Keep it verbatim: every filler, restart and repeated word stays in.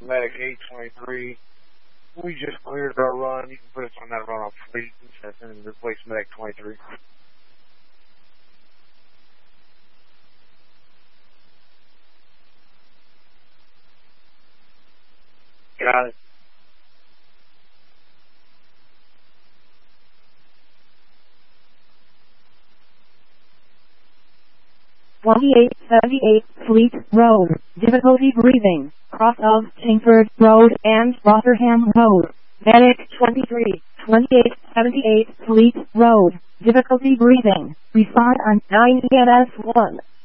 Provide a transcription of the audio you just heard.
Medic eight twenty-three. We just cleared our run. You can put us on that run off fleet and replace Medic twenty-three. Got it. twenty-eight seventy-eight Fleet Road, difficulty breathing, cross of Chingford Road and Rotherham Road. Medic twenty-three, twenty-eight seventy-eight Fleet Road, difficulty breathing, respond on nine E M S one.